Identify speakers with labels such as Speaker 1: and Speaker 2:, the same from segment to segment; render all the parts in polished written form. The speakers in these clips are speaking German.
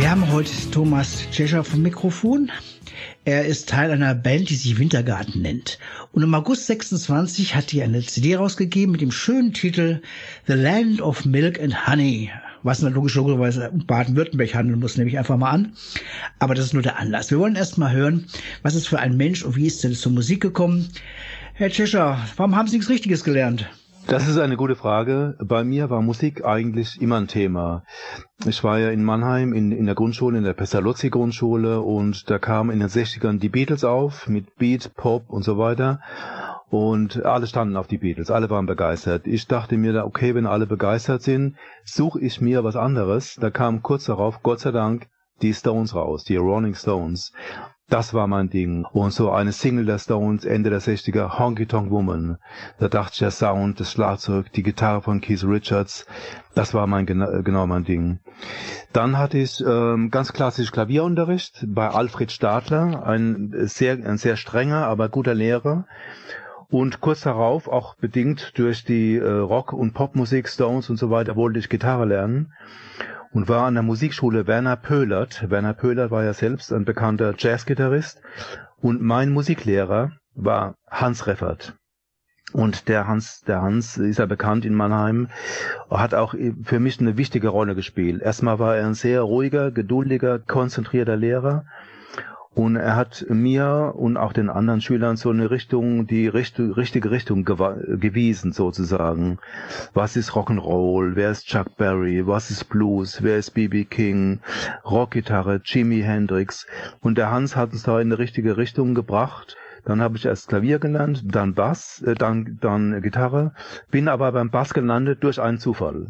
Speaker 1: Wir haben heute Thomas Tschescher vom Mikrofon. Er ist Teil einer Band, die sich Wintergarten nennt. Und im August 26 hat die eine CD rausgegeben mit dem schönen Titel The Land of Milk and Honey. Was logischerweise um Baden-Württemberg handeln muss, nehme ich einfach mal an. Aber das ist nur der Anlass. Wir wollen erst mal hören, was ist für ein Mensch und wie ist denn zur Musik gekommen. Herr Tschescher, warum haben Sie nichts Richtiges gelernt?
Speaker 2: Das ist eine gute Frage. Bei mir war Musik eigentlich immer ein Thema. Ich war ja in Mannheim in der Grundschule, in der Pestalozzi-Grundschule, und da kamen in den 60ern die Beatles auf mit Beat, Pop und so weiter. Und alle standen auf die Beatles, alle waren begeistert. Ich dachte mir da, okay, wenn alle begeistert sind, suche ich mir was anderes. Da kam kurz darauf, Gott sei Dank, die Stones raus, die Rolling Stones. Das war mein Ding. Und so eine Single der Stones, Ende der 60er, Honky Tonk Woman. Da dachte ich, der Sound, das Schlagzeug, die Gitarre von Keith Richards, das war genau mein Ding. Dann hatte ich ganz klassisch Klavierunterricht bei Alfred Stadler, ein sehr strenger, aber guter Lehrer. Und kurz darauf, auch bedingt durch die Rock- und Popmusik, Stones und so weiter, wollte ich Gitarre lernen. Und war an der Musikschule Werner Pöhlert. Werner Pöhlert war ja selbst ein bekannter Jazzgitarrist. Und mein Musiklehrer war Hans Reffert. Und der Hans ist ja bekannt in Mannheim, hat auch für mich eine wichtige Rolle gespielt. Erstmal war er ein sehr ruhiger, geduldiger, konzentrierter Lehrer. Und er hat mir und auch den anderen Schülern so eine richtige Richtung gewiesen, sozusagen. Was ist Rock'n'Roll? Wer ist Chuck Berry? Was ist Blues? Wer ist B.B. King? Rockgitarre, Jimi Hendrix. Und der Hans hat uns da in eine richtige Richtung gebracht. Dann habe ich erst Klavier gelernt, dann Bass, dann Gitarre. Bin aber beim Bass gelandet durch einen Zufall.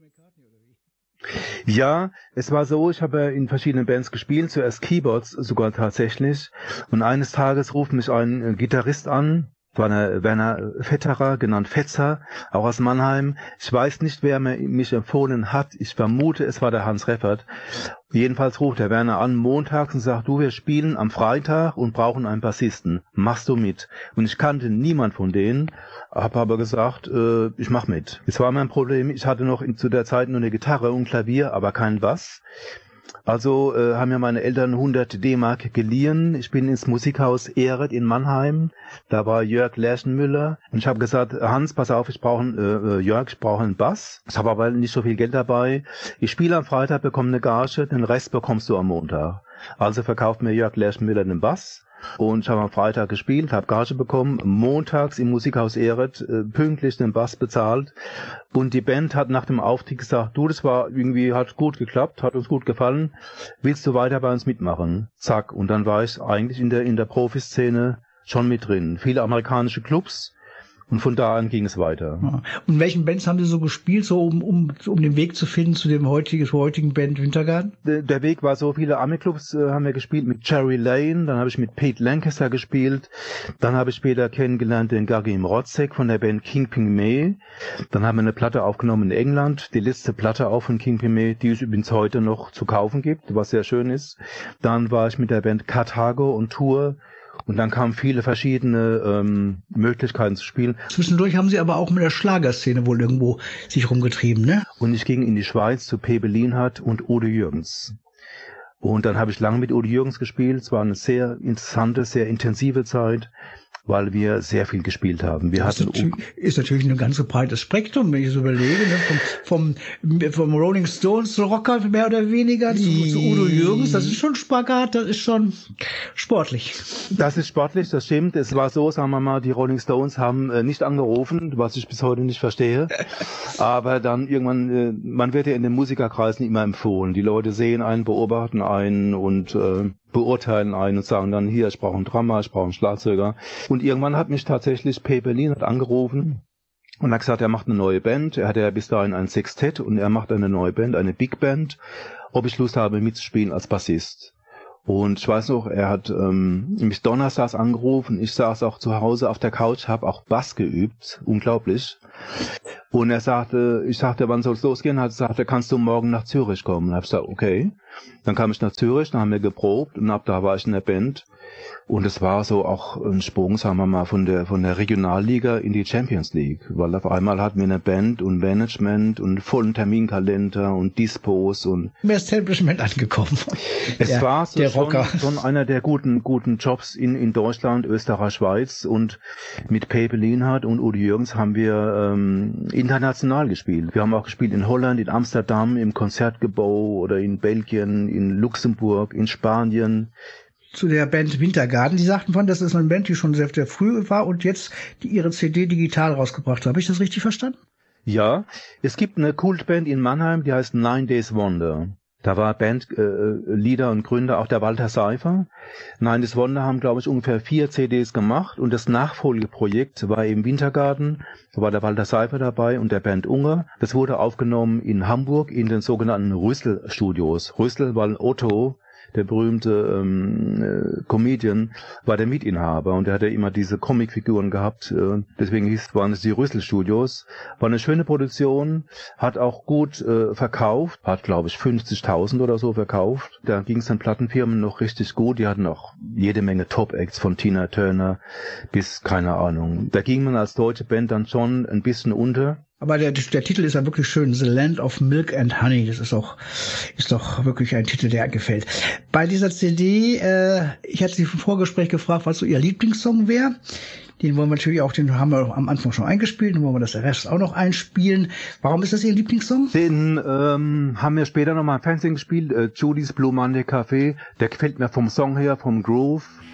Speaker 2: Ja, es war so, ich habe in verschiedenen Bands gespielt, zuerst Keyboards sogar tatsächlich. Und eines Tages ruft mich ein Gitarrist an, war der Werner Vetterer, genannt Fetzer, auch aus Mannheim. Ich weiß nicht, wer mich empfohlen hat. Ich vermute, es war der Hans Reffert. Jedenfalls ruft der Werner an montags und sagt, du, wir spielen am Freitag und brauchen einen Bassisten. Machst du mit? Und ich kannte niemand von denen, habe aber gesagt, ich mach mit. Es war mein Problem, ich hatte noch zu der Zeit nur eine Gitarre und Klavier, aber keinen Bass. Also haben mir meine Eltern 100 D-Mark geliehen. Ich bin ins Musikhaus Ehret in Mannheim. Da war Jörg Lerchenmüller. Und ich habe gesagt, Hans, pass auf, ich brauche einen Bass. Ich habe aber nicht so viel Geld dabei. Ich spiele am Freitag, bekomme eine Gage, den Rest bekommst du am Montag. Also verkauft mir Jörg Lerchenmüller den Bass. Und ich habe am Freitag gespielt, habe Gage bekommen, montags im Musikhaus Ehret pünktlich den Bass bezahlt. Und die Band hat nach dem Auftritt gesagt, du, das war irgendwie, hat gut geklappt, hat uns gut gefallen, willst du weiter bei uns mitmachen? Zack. Und dann war ich eigentlich in der Profiszene schon mit drin. Viele amerikanische Clubs. Und von da an ging es weiter.
Speaker 1: Ja. Und in welchen Bands haben Sie so gespielt, so um den Weg zu finden zu dem heutigen Band Wintergarten?
Speaker 2: Der Weg war so, viele Ami-Clubs haben wir gespielt mit Cherry Lane, dann habe ich mit Pete Lancaster gespielt, dann habe ich später kennengelernt den Gagi Mrotzek von der Band King Pygmy. Dann haben wir eine Platte aufgenommen in England, die letzte Platte auch von King Pygmy, die es übrigens heute noch zu kaufen gibt, was sehr schön ist. Dann war ich mit der Band Carthago und Tour. Und dann kamen viele verschiedene Möglichkeiten zu spielen.
Speaker 1: Zwischendurch haben Sie aber auch mit der Schlagerszene wohl irgendwo sich rumgetrieben, ne?
Speaker 2: Und ich ging in die Schweiz zu Pepe Lienhardt und Udo Jürgens. Und dann habe ich lange mit Udo Jürgens gespielt. Es war eine sehr interessante, sehr intensive Zeit, weil wir sehr viel gespielt haben.
Speaker 1: Ist natürlich ein ganz breites Spektrum, wenn ich so überlege, ne? Vom Rolling Stones zu Rocker mehr oder weniger zu Udo Jürgens. Das ist schon Spagat, das ist schon sportlich.
Speaker 2: Das ist sportlich, das stimmt. Es war so, sagen wir mal, die Rolling Stones haben nicht angerufen, was ich bis heute nicht verstehe. Aber dann irgendwann, man wird ja in den Musikerkreisen immer empfohlen. Die Leute sehen einen, beobachten einen und beurteilen einen und sagen dann, hier, ich brauche einen Drummer, ich brauche einen Schlagzeuger. Und irgendwann hat mich tatsächlich Pepe Lienhardt angerufen und hat gesagt, er macht eine neue Band. Er hatte ja bis dahin ein Sextett und er macht eine neue Band, eine Big Band, ob ich Lust habe mitzuspielen als Bassist. Und ich weiß noch, er hat mich donnerstags angerufen, ich saß auch zu Hause auf der Couch, habe auch Bass geübt, unglaublich. Und ich sagte, wann soll es losgehen? Er sagte, kannst du morgen nach Zürich kommen? Und ich habe gesagt, okay. Dann kam ich nach Zürich, dann haben wir geprobt und ab da war ich in der Band. Und es war so auch ein Sprung, sagen wir mal, von der Regionalliga in die Champions League, weil auf einmal hatten wir eine Band und Management und vollen Terminkalender und Dispos und
Speaker 1: Mehr Establishment angekommen.
Speaker 2: es war so
Speaker 1: schon
Speaker 2: einer der guten Jobs in Deutschland, Österreich, Schweiz, und mit Pepe Lienhardt und Udo Jürgens haben wir international gespielt. Wir haben auch gespielt in Holland, in Amsterdam, im Konzertgebäude oder in Belgien, in Luxemburg, in Spanien.
Speaker 1: Zu der Band Wintergarten. Die sagten von, das ist eine Band, die schon sehr, sehr früh war und jetzt ihre CD digital rausgebracht hat. Habe ich das richtig verstanden?
Speaker 2: Ja, es gibt eine Kultband in Mannheim, die heißt 9 Days Wonder. Da war Bandleader und Gründer auch der Walter Seifer. 9 Days Wonder haben, glaube ich, ungefähr 4 CDs gemacht und das Nachfolgeprojekt war eben Wintergarten. Da war der Walter Seifer dabei und der Bernd Unger. Das wurde aufgenommen in Hamburg in den sogenannten Rüssel-Studios. Rüssel, weil Otto, der berühmte Comedian, war der Mitinhaber und der hat ja immer diese Comicfiguren gehabt. Deswegen waren es die Rüssel-Studios. War eine schöne Produktion, hat auch gut verkauft, hat glaube ich 50.000 oder so verkauft. Da ging es den Plattenfirmen noch richtig gut. Die hatten auch jede Menge Top-Acts von Tina Turner bis, keine Ahnung. Da ging man als deutsche Band dann schon ein bisschen unter.
Speaker 1: Aber der Titel ist ja wirklich schön. The Land of Milk and Honey. Das ist doch wirklich ein Titel, der gefällt. Bei dieser CD, ich hatte Sie im Vorgespräch gefragt, was so Ihr Lieblingssong wäre. Den wollen wir natürlich auch, den haben wir am Anfang schon eingespielt, dann wollen wir das Rest auch noch einspielen. Warum ist das Ihr Lieblingssong?
Speaker 2: Den haben wir später nochmal im Fernsehen gespielt, Julie's Blue Monday Café. Der gefällt mir vom Song her, vom Groove.